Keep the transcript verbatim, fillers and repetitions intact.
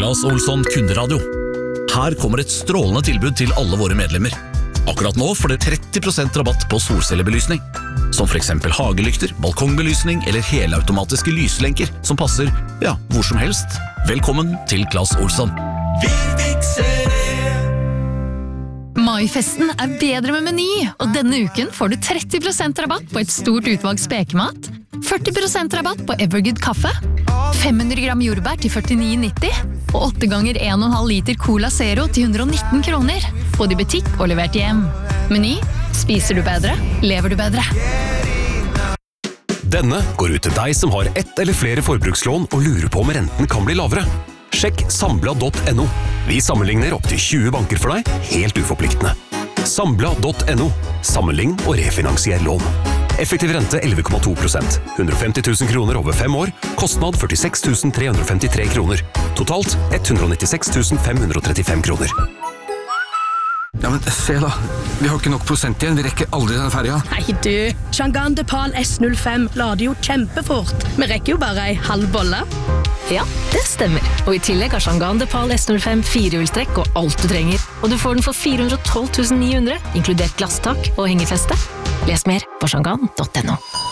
Claes Olsson kunderadio. Her kommer et strålende tilbud til alle våre medlemmer. Akkurat nå får dere tretti prosent rabatt på solcellebelysning. Som for eksempel hagelykter, balkongbelysning eller helautomatiske lyslenker som passer, ja, hvor som helst. Velkommen til Claes Olsson. Vi fikser det! Maifesten er bedre med Meny, og denne uken får du tretti prosent rabatt på et stort utvalg spekemat, førti prosent rabatt på Evergood kaffe, fem hundre gram jordbær til førtini nitti, og åtte ganger en komma fem liter Cola Zero til hundre og nitten kroner, både i butikk og levert hjem. Meny, spiser du bedre, lever du bedre. Denne går ut til deg som har ett eller flere forbrukslån og lurer på om renten kan bli lavere. Sjekk sambla punktum no. Vi sammenligner opp til tjue banker for deg, helt uforpliktende. sambla punktum no. Sammenlign og refinansier lån. Effektiv rente elleve komma to prosent. hundre og femti tusen kroner over fem år. Kostnad førtiseks tusen tre hundre og femtitre kroner. Totalt ett hundre og nittiseks tusen fem hundre og trettifem kroner. Ja, men se da. Vi har ikke nok prosent igjen. Vi rekker aldri den ferja. Nei du, Chang'an Depal S null fem lader jo kjempefort. Vi rekker jo bare ei halv bolle. Ja, det stemmer. Og i tillegg har Chang'an Depal S null fem firehjulstrekk og alt du trenger. Og du får den for fire hundre og tolv tusen ni hundre, inkludert glasstak og hengefeste. Les mer på chang'an punktum no.